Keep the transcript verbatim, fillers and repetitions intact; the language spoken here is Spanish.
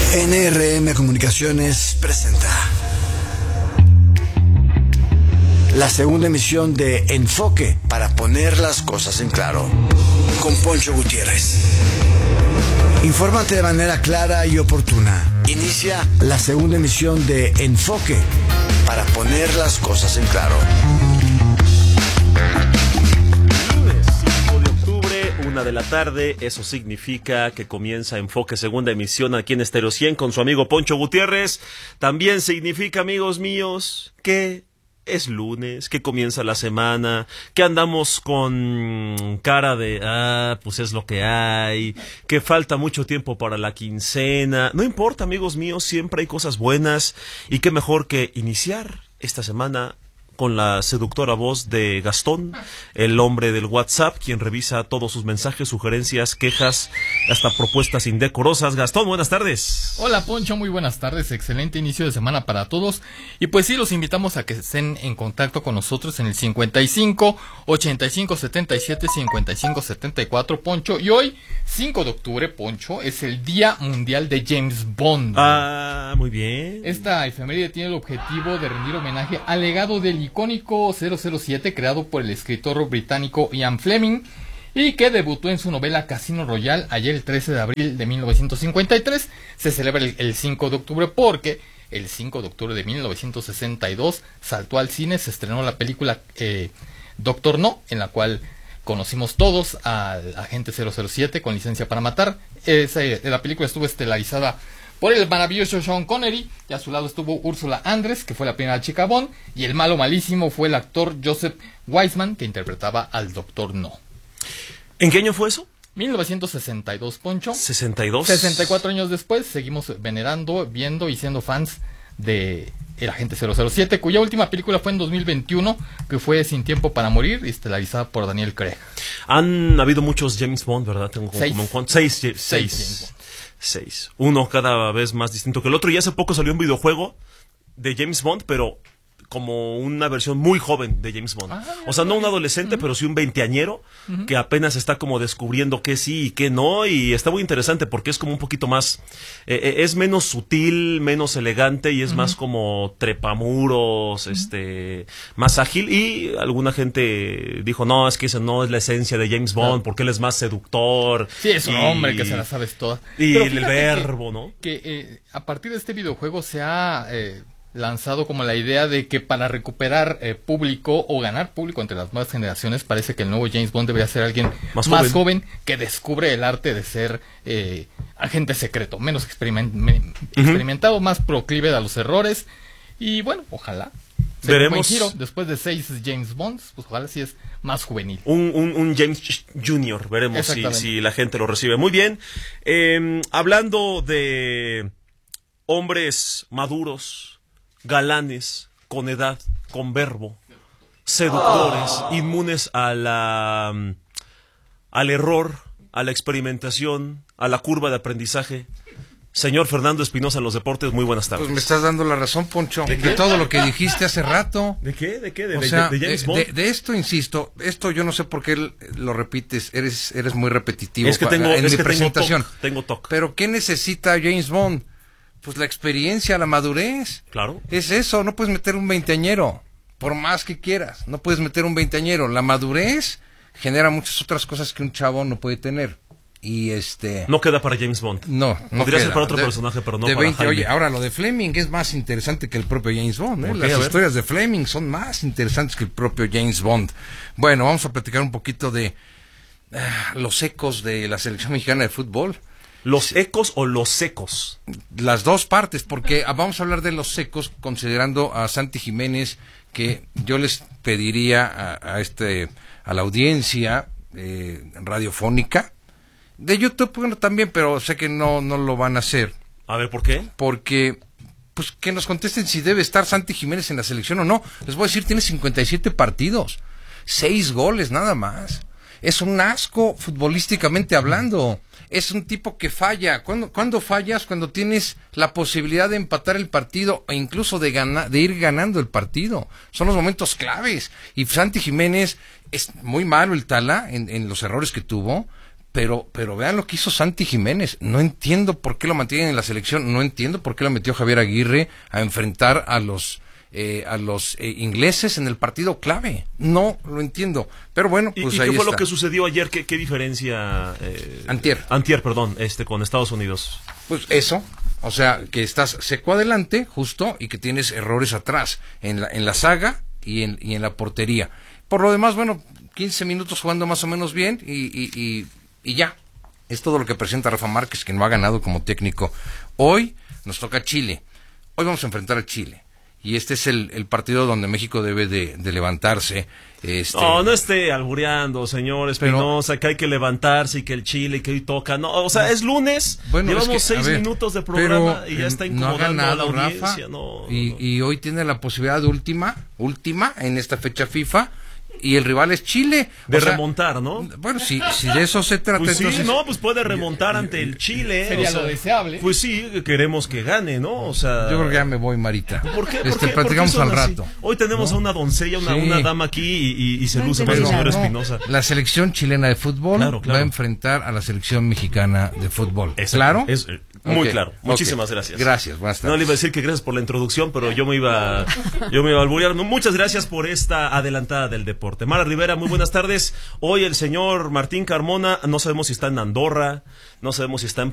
N R M Comunicaciones presenta la segunda emisión de Enfoque, para poner las cosas en claro, con Poncho Gutiérrez. Infórmate de manera clara y oportuna. Inicia la segunda emisión de Enfoque, para poner las cosas en claro. Una de la tarde, eso significa que comienza Enfoque, segunda emisión aquí en Estéreo cien con su amigo Poncho Gutiérrez. También significa, amigos míos, que es lunes, que comienza la semana, que andamos con cara de, ah, pues es lo que hay, que falta mucho tiempo para la quincena. No importa, amigos míos, siempre hay cosas buenas y qué mejor que iniciar esta semana con la seductora voz de Gastón, el hombre del WhatsApp, quien revisa todos sus mensajes, sugerencias, quejas, hasta propuestas indecorosas. Gastón, buenas tardes. Hola, Poncho, muy buenas tardes, excelente inicio de semana para todos. Y pues sí, los invitamos a que estén en contacto con nosotros en el cincuenta y cinco, ochenta y cinco, setenta y siete, cincuenta y cinco, setenta y cuatro, Poncho. Y hoy, cinco de octubre, Poncho, es el Día Mundial de James Bond. Ah, muy bien. Esta efeméride tiene el objetivo de rendir homenaje al legado del icónico cero cero siete, creado por el escritor británico Ian Fleming y que debutó en su novela Casino Royale ayer, el trece de abril de mil novecientos cincuenta y tres. Se celebra el, el cinco de octubre porque el cinco de octubre de mil novecientos sesenta y dos saltó al cine, se estrenó la película eh, Doctor No, en la cual conocimos todos al agente cero cero siete con licencia para matar. Esa, la película estuvo estelarizada por el maravilloso Sean Connery, y a su lado estuvo Úrsula Andress, que fue la primera chica Bond, y el malo malísimo fue el actor Joseph Wiseman, que interpretaba al Doctor No. ¿En qué año fue eso? mil novecientos sesenta y dos, Poncho. ¿sesenta y dos? sesenta y cuatro años después, seguimos venerando, viendo y siendo fans de el agente cero cero siete, cuya última película fue en dos mil veintiuno, que fue Sin Tiempo para Morir, estelarizada por Daniel Craig. Han habido muchos James Bond, ¿verdad? Tengo como, seis. como ¿cuántos? Seis, seis. Seis. Seis. Uno cada vez más distinto que el otro. Y hace poco salió un videojuego de James Bond, pero como una versión muy joven de James Bond. Ah, o sea, no un adolescente, uh-huh. pero sí un veinteañero, uh-huh. que apenas está como descubriendo qué sí y qué no. Y está muy interesante porque es como un poquito más, eh, es menos sutil, menos elegante y es uh-huh. más como trepamuros, uh-huh. este, más ágil. Y alguna gente dijo, no, es que eso no es la esencia de James Bond, claro. porque él es más seductor. Sí, es un y, hombre que se la sabes toda. Y el verbo, que, ¿no? Que eh, a partir de este videojuego se ha Eh, lanzado como la idea de que para recuperar eh, público o ganar público entre las nuevas generaciones, parece que el nuevo James Bond debería ser alguien más, más joven. joven que descubre el arte de ser eh, agente secreto, menos experiment me, uh-huh. experimentado, más proclive a los errores. Y bueno, ojalá veremos. Un giro después de seis James Bonds, pues ojalá sí es más juvenil. Un, un, un James Junior, veremos si, si la gente lo recibe. Muy bien. Eh, hablando de hombres maduros, galanes, con edad, con verbo, seductores, oh. inmunes a la, al error, a la experimentación, a la curva de aprendizaje. Señor Fernando Espinosa en los deportes, muy buenas tardes. Pues me estás dando la razón, Poncho, de, de todo lo que dijiste hace rato. ¿De qué? ¿De qué? ¿De, o de, sea, de, de James de, Bond? De, de esto, insisto, esto yo no sé por qué lo repites, eres eres muy repetitivo es que tengo, en es mi que presentación. Tengo toque. Pero ¿qué necesita James Bond? Pues la experiencia, la madurez. Claro. Es eso, no puedes meter un veinteañero, por más que quieras, no puedes meter un veinteañero. La madurez genera muchas otras cosas que un chavo no puede tener. Y este... No queda para James Bond. No, no Podría queda. ser para otro de, personaje, pero no de para veinte, Jaime. Oye, ahora lo de Fleming es más interesante que el propio James Bond, ¿eh? Las historias de Fleming son más interesantes que el propio James Bond. Bueno, vamos a platicar un poquito de uh, los ecos de la selección mexicana de fútbol. ¿Los ecos o los secos? Las dos partes, porque vamos a hablar de los secos considerando a Santi Jiménez, que yo les pediría a, a este a la audiencia eh, radiofónica, de YouTube, bueno, también, pero sé que no, no lo van a hacer. A ver, ¿por qué? Porque, pues, que nos contesten si debe estar Santi Jiménez en la selección o no. Les voy a decir, tiene cincuenta y siete partidos, seis goles nada más. Es un asco futbolísticamente hablando. Es un tipo que falla. ¿Cuándo, ¿cuándo fallas? Cuando tienes la posibilidad de empatar el partido e incluso de ganar, de ir ganando el partido. Son los momentos claves. Y Santi Jiménez es muy malo el Tala en, en los errores que tuvo, Pero, pero vean lo que hizo Santi Jiménez. No entiendo por qué lo mantienen en la selección. No entiendo por qué lo metió Javier Aguirre a enfrentar a los eh, a los eh, ingleses en el partido clave. No lo entiendo. Pero bueno, pues ¿Y, y ahí qué fue está. lo que sucedió ayer? ¿Qué, qué diferencia? Eh, Antier. Antier, perdón, este con Estados Unidos. Pues eso. O sea, que estás seco adelante, justo, y que tienes errores atrás, en la, en la saga y en, y en la portería. Por lo demás, bueno, quince minutos jugando más o menos bien y, y, y, y ya. Es todo lo que presenta Rafa Márquez, que no ha ganado como técnico. Hoy nos toca Chile. Hoy vamos a enfrentar a Chile. Y este es el, el partido donde México debe de, de levantarse. Este... No, no esté albureando, señor Espinosa, Pero... que hay que levantarse y que el Chile, que hoy toca. No, o sea, es lunes, bueno, llevamos es que, seis ver, minutos de programa y ya está incomodando no ha ganado, a la audiencia. Rafa, no, y, no. y hoy tiene la posibilidad de última, última en esta fecha FIFA. Y el rival es Chile. De o sea, remontar, ¿no? Bueno, si, si de eso se trata, pues sí, entonces... no, pues puede remontar ante el Chile. Sería o sea, lo deseable. Pues sí, queremos que gane, ¿no? O sea... Yo creo que ya me voy, Marita. ¿Por qué? Este, ¿Por qué? platicamos ¿Por qué al así? rato. Hoy tenemos ¿no? a una doncella, una, sí. una dama aquí y, y, y se No luce más el entendí señor nada. Espinosa. La selección chilena de fútbol Claro, claro. va a enfrentar a la selección mexicana de fútbol. Es, ¿Claro? Es, muy okay. claro. Muchísimas okay. gracias. Gracias, buenas tardes. No le iba a decir que gracias por la introducción, pero yo me iba, yo me iba a alburear. Muchas gracias por esta adelantada del deporte. Mara Rivera, muy buenas tardes. Hoy el señor Martín Carmona, no sabemos si está en Andorra, no sabemos si está en